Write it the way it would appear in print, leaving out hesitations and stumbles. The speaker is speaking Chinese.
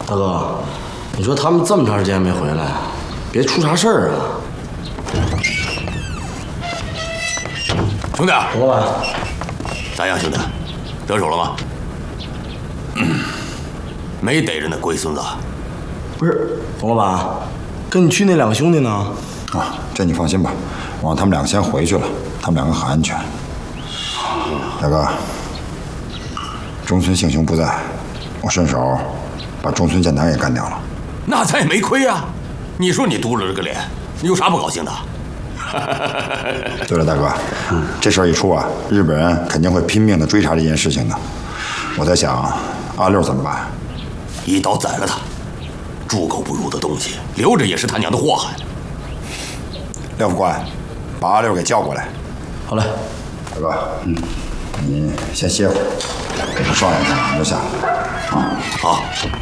大哥，你说他们这么长时间没回来，别出啥事儿啊？ 兄弟， 董老板， 咋样，兄弟？得手了吗？没逮着那龟孙子。 不是，董老板，跟你去那两个兄弟呢？ 啊，这你放心吧，我让他们两个先回去了，他们两个很安全。大哥，中村幸雄不在，我顺手把中村健男也干掉了。 那咱也没亏呀。你说你嘟噜着个脸，你有啥不高兴的？ 对了，大哥，这事儿一出啊，日本人肯定会拼命的追查这件事情的。我在想，阿六怎么办？ 一刀宰了他，猪狗不如的东西，留着也是他娘的祸害。 廖副官，把阿六给叫过来。 好嘞， 大哥，你先歇会儿，给他涮一下，你就下来。啊， 好。